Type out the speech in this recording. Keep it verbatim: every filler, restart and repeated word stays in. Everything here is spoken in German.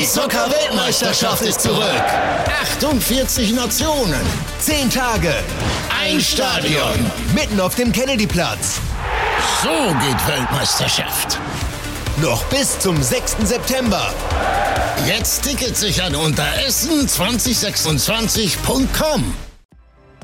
Zucker-Weltmeisterschaft ist zurück. achtundvierzig Nationen, zehn Tage, ein Stadion, mitten auf dem Kennedyplatz. So geht Weltmeisterschaft. Noch bis zum sechsten September. Jetzt Tickets sichern unter essen zwanzig sechsundzwanzig punkt com.